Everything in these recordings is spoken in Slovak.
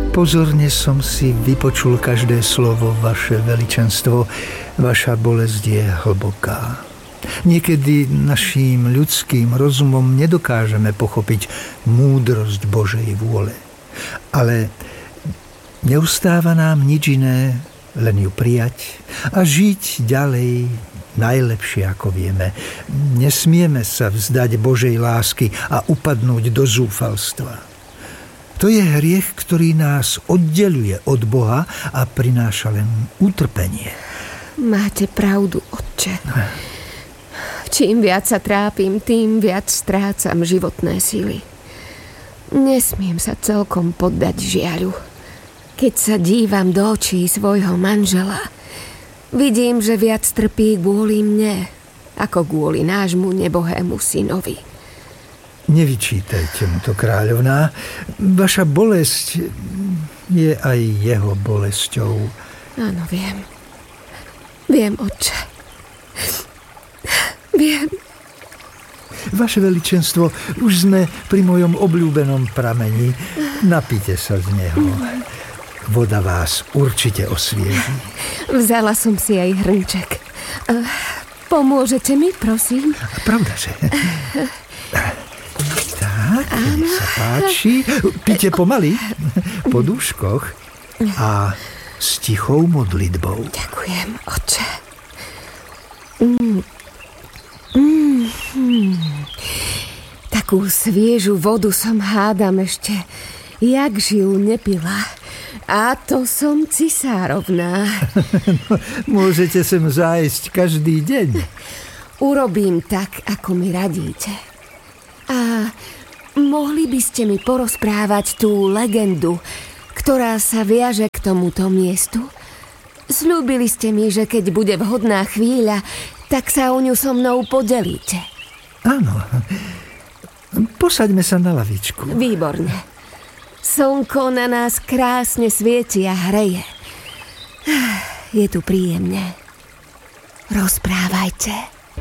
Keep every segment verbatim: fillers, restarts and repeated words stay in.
Pozorne som si vypočul každé slovo, vaše veličenstvo. Vaša bolesť je hlboká. Niekedy naším ľudským rozumom nedokážeme pochopiť múdrosť Božej vôle. Ale neustáva nám nič iné, len ju prijať a žiť ďalej najlepšie, ako vieme. Nesmieme sa vzdať Božej lásky a upadnúť do zúfalstva. To je hriech, ktorý nás oddeľuje od Boha a prináša len utrpenie. Máte pravdu, otče. Čím viac sa trápim, tým viac strácam životné síly. Nesmiem sa celkom poddať žiaľu. Keď sa dívam do očí svojho manžela, vidím, že viac trpí kvôli mne, ako kvôli nášmu nebohému synovi. Nevyčítajte mu to, kráľovná. Vaša bolesť je aj jeho bolesťou. Áno, viem. Viem, otče. Viem. Vaše veličenstvo, už sme pri mojom obľúbenom prameni. Napite sa z neho. Voda vás určite osvieží. Vzala som si aj hrnček. Pomôžete mi, prosím? Pravda, že? Tak, nech sa páči. Pite pomaly, po dúškoch a s tichou modlitbou. Ďakujem, otče. Mm. Mm. Mm. Takú sviežu vodu som hádam ešte, jak žijú nepila. A to som cisárovná. No, môžete sem zájsť každý deň. Urobím tak, ako mi radíte. A mohli by ste mi porozprávať tú legendu, ktorá sa viaže k tomuto miestu? Sľúbili ste mi, že keď bude vhodná chvíľa, tak sa o ňu so mnou podelíte. Áno. Posaďme sa na lavičku. Výborne. Slnko na nás krásne svieti a hreje. Je tu príjemne. Rozprávajte.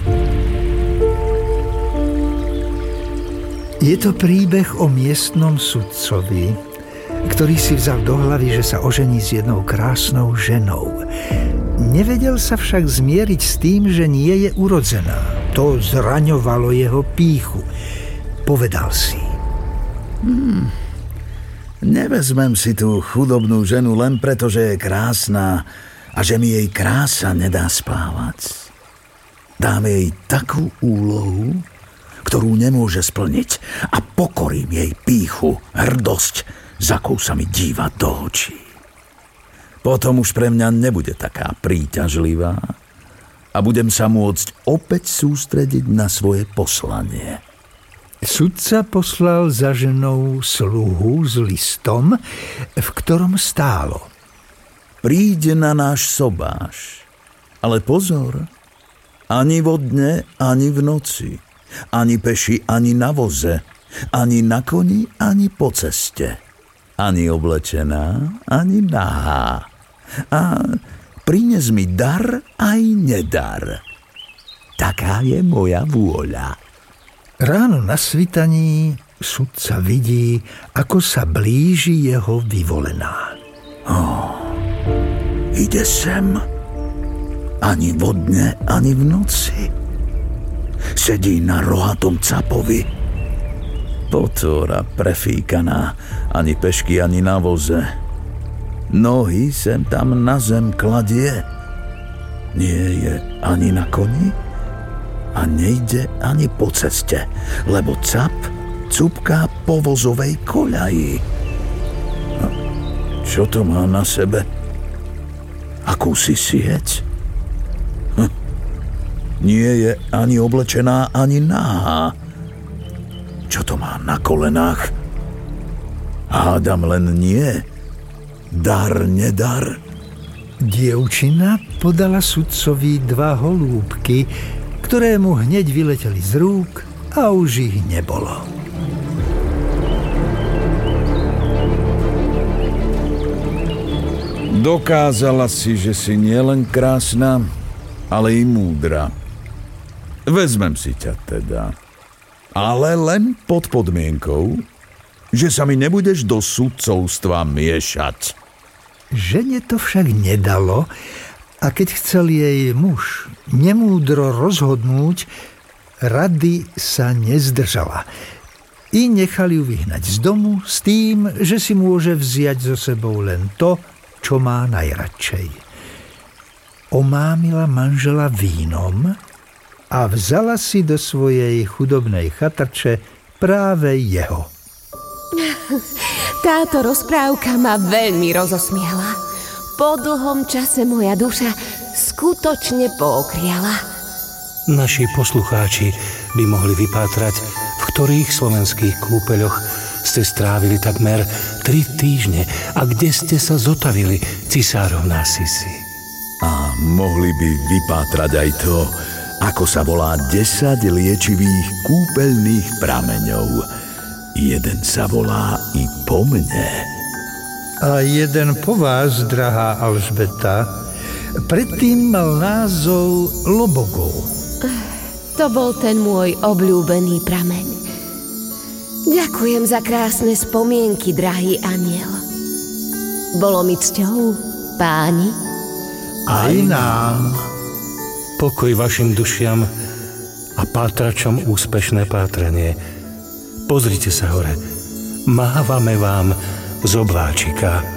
Je to príbeh o miestnom sudcovi, ktorý si vzal do hlavy, že sa ožení s jednou krásnou ženou. Nevedel sa však zmieriť s tým, že nie je urodzená. To zraňovalo jeho pýchu. Povedal si: Hmm, nevezmem si tú chudobnú ženu len preto, že je krásna a že mi jej krása nedá spávať. Dáme jej takú úlohu, ktorú nemôže splniť, a pokorím jej pýchu, hrdosť, za akou sa mi díva do očí. Potom už pre mňa nebude taká príťažlivá a budem sa môcť opäť sústrediť na svoje poslanie. Sudca poslal za ženou sluhu s listom, v ktorom stálo: Príde na náš sobáš, ale pozor, ani vo dne, ani v noci, ani peši, ani na voze, ani na koni, ani po ceste, ani oblečená, ani nahá. A prines mi dar aj nedar. Taká je moja vôľa. Ráno na svitaní sudca vidí, ako sa blíži jeho vyvolená. Oh, ide sem. Ani vo dne, ani v noci. Sedí na rohatom capovi. Potora prefíkaná, ani pešky, ani na voze. Nohy sem tam na zem kladie. Nie je ani na koni a nejde ani po ceste, lebo cap cupká po vozovej koľaji. A čo to má na sebe? Akúsi sieť? Hm. Nie je ani oblečená, ani nahá. Čo to má na kolenách? Hádam len nie. Dar, nedar. Dievčina podala sudcovi dva holúbky, ktoré mu hneď vyleteli z rúk a už ich nebolo. Dokázala si, že si nielen krásna, ale i múdra. Vezmem si ťa teda. Ale len pod podmienkou, že sa mi nebudeš do sudcovstva miešať. Žene to však nedalo a keď chcel jej muž nemúdro rozhodnúť, rady sa nezdržala. I nechali ju vyhnať z domu s tým, že si môže vziať so sebou len to, čo má najradšej. Omámila manžela vínom a vzala si do svojej chudobnej chatrče práve jeho. Táto rozprávka ma veľmi rozosmiala. Po dlhom čase moja duša skutočne pookriala. Naši poslucháči by mohli vypátrať, v ktorých slovenských kúpeľoch ste strávili takmer tri týždne a kde ste sa zotavili, cisárovná Sisi. A mohli by vypátrať aj to, ako sa volá desať liečivých kúpeľných prameňov. Jeden sa volá i po mne. A jeden po vás, drahá Alžbeta, predtým mal názov Lobogov. To bol ten môj obľúbený prameň. Ďakujem za krásne spomienky, drahý aniel. Bolo mi cťou, páni. Aj nám. Pokoj vašim dušiam a pátračom úspešné pátranie. Pozrite sa hore. Mávame vám z obláčika.